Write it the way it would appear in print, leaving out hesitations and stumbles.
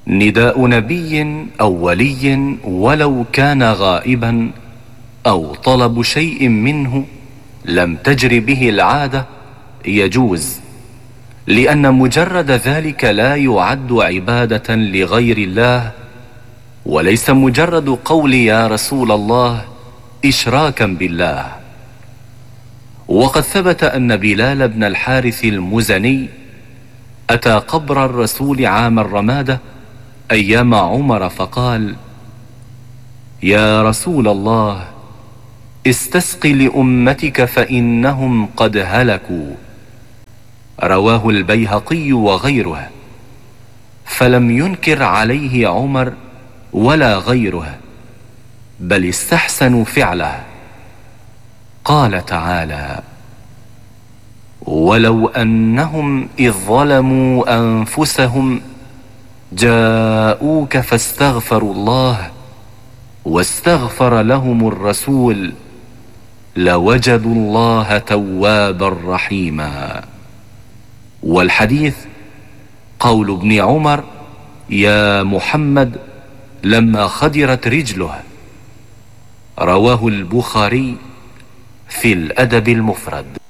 نداء نبي أو ولي ولو كان غائبا أو طلب شيء منه لم تجر به العادة يجوز، لأن مجرد ذلك لا يعد عبادة لغير الله، وليس مجرد قول يا رسول الله إشراكا بالله. وقد ثبت أن بلال بن الحارث المزني أتى قبر الرسول عام الرمادة أيام عمر فقال: يا رسول الله، استسق لأمتك فإنهم قد هلكوا. رواه البيهقي وغيره. فلم ينكر عليه عمر ولا غيره، بل استحسنوا فعله. قال تعالى: ولو أنهم إذ ظلموا أنفسهم جاءوك فاستغفروا الله واستغفر لهم الرسول لوجدوا الله توابا رحيما. والحديث قول ابن عمر: يا محمد، لما خدرت رجله. رواه البخاري في الأدب المفرد.